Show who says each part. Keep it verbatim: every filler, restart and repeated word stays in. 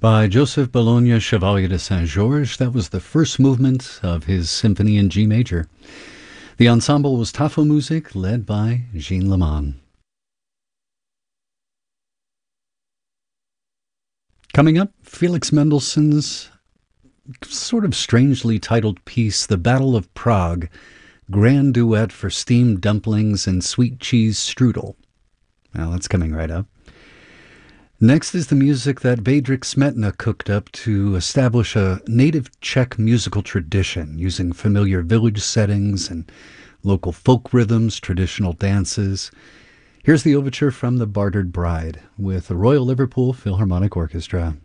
Speaker 1: By Joseph Bologna Chevalier de Saint-Georges. That was the first movement of his symphony in G major. The ensemble was Tafelmusik, led by Jean Leman. Coming up, Felix Mendelssohn's sort of strangely titled piece, The Battle of Prague, Grand Duet for Steamed Dumplings and Sweet Cheese Strudel. Well, that's coming right up. Next is the music that Bedřich Smetana cooked up to establish a native Czech musical tradition, using familiar village settings and local folk rhythms, traditional dances. Here's the overture from The Bartered Bride with the Royal Liverpool Philharmonic Orchestra.